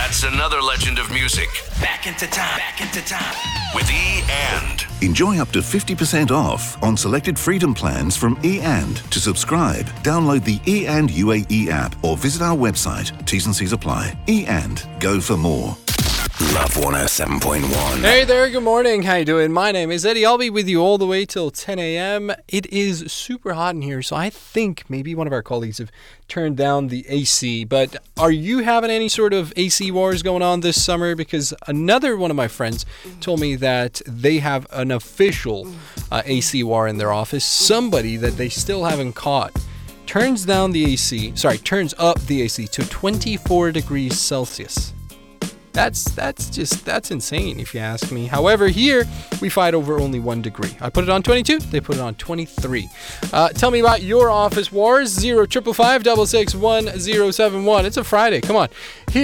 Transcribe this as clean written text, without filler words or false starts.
That's another legend of music. Back into time. With E and. Enjoy up to 50% off on selected Freedom plans from E&. To subscribe, download the E&, UAE app or visit our website. T's and C's apply. E&. Go for more. Love 107.1. Hey there, good morning. How you doing? My name is Eddie. I'll be with you all the way till 10 a.m. It is super hot in here, so I think maybe one of our colleagues have turned down the AC. But are you having any sort of AC wars going on this summer? Because another one of my friends told me that they have an official AC war in their office. Somebody that they still haven't caught turns up the AC to 24 degrees Celsius. That's insane if you ask me. However, here we fight over only 1 degree. I put it on 22, they put it on 23. Tell me about your office wars. 0555 661 1071. It's a Friday. Come on. Here